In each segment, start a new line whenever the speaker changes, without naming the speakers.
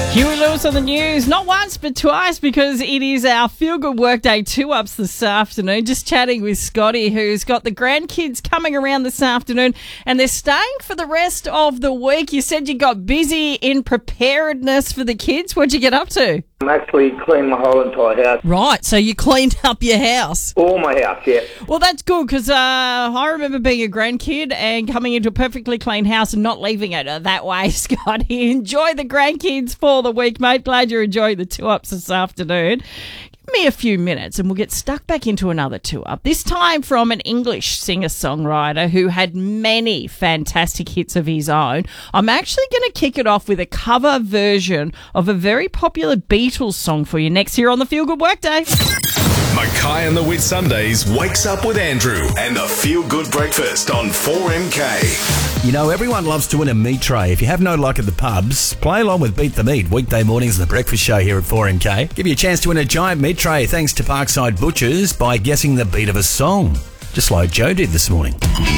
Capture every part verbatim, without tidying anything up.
Huey Lewis on the news, not once but twice, because it is our Feel Good Workday two-ups this afternoon. Just chatting with Scotty, who's got the grandkids coming around this afternoon, and they're staying for the rest of the week. You said you got busy in preparedness for the kids. What'd you get up to?
I'm actually cleaned my whole entire house.
Right, so you cleaned up your house.
All my house, yeah.
Well, that's good, because uh, I remember being a grandkid and coming into a perfectly clean house and not leaving it that way, Scotty. Enjoy the grandkids for the week, mate. Glad you're enjoying the two-ups this afternoon. Give me a few minutes and we'll get stuck back into another two-up, this time from an English singer-songwriter who had many fantastic hits of his own. I'm actually going to kick it off with a cover version of a very popular Beatles song for you next here on the Feel Good Workday.
Mackay and the Whitsundays wakes up with Andrew and the Feel Good Breakfast on four M K.
You know, everyone loves to win a meat tray. If you have no luck at the pubs, play along with Beat the Meat, weekday mornings on the breakfast show here at four M K. Give you a chance to win a giant meat tray thanks to Parkside Butchers by guessing the beat of a song, just like Joe did this morning.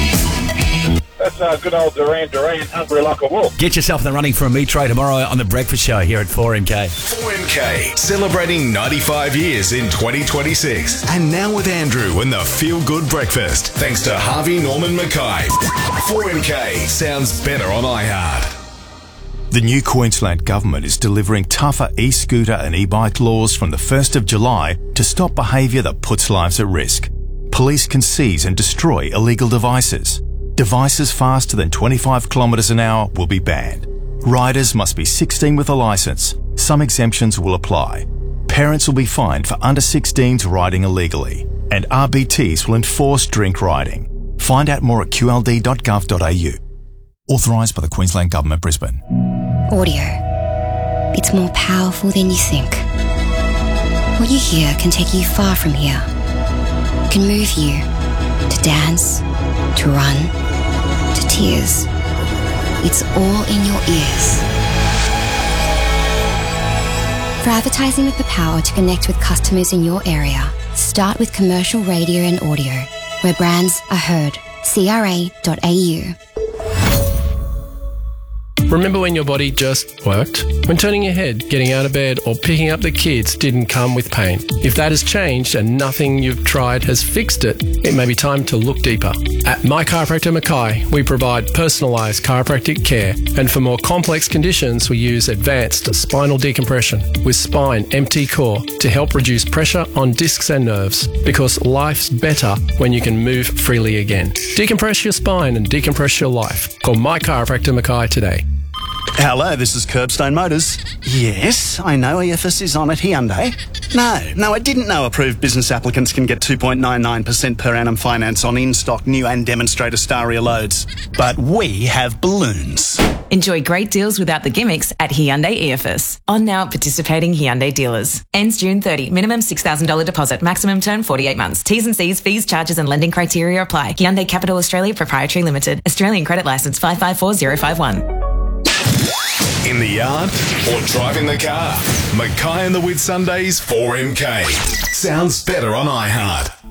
That's uh, good old Duran Duran, hungry like a wolf.
Get yourself in the running for a meat tray tomorrow on the breakfast show here at four M K.
four M K, celebrating ninety-five years in twenty twenty-six. And now with Andrew and the Feel Good Breakfast, thanks to Harvey Norman Mackay. four M K sounds better on iHeart.
The new Queensland Government is delivering tougher e-scooter and e-bike laws from the first of July to stop behaviour that puts lives at risk. Police can seize and destroy illegal devices. Devices faster than twenty-five kilometres an hour will be banned. Riders must be sixteen with a licence. Some exemptions will apply. Parents will be fined for under sixteens riding illegally. And R B Ts will enforce drink riding. Find out more at q l d dot gov dot a u. Authorised by the Queensland Government, Brisbane.
Audio. It's more powerful than you think. What you hear can take you far from here. It can move you to dance, to run, to tears. It's all in your ears. For advertising with the power to connect with customers in your area, start with commercial radio and audio, where brands are heard. c r a dot a u.
Remember when your body just worked? When turning your head, getting out of bed or picking up the kids didn't come with pain? If that has changed and nothing you've tried has fixed it, it may be time to look deeper. At My Chiropractor Mackay, we provide personalised chiropractic care, and for more complex conditions we use advanced spinal decompression with Spine M T Core to help reduce pressure on discs and nerves, because life's better when you can move freely again. Decompress your spine and decompress your life. Call My Chiropractor Mackay today.
Hello, this is Curbstone Motors. Yes, I know E F S is on at Hyundai. No, no, I didn't know approved business applicants can get two point nine nine percent per annum finance on in-stock new and demonstrator Staria loads. But we have balloons.
Enjoy great deals without the gimmicks at Hyundai E F S. On now participating Hyundai dealers. Ends June thirtieth. Minimum six thousand dollars deposit. Maximum term forty-eight months. T's and C's, fees, charges and lending criteria apply. Hyundai Capital Australia Proprietary Limited. Australian credit licence five five four zero five one.
In the yard or driving the car, Mackay and the Whitsundays four M K. Sounds better on iHeart.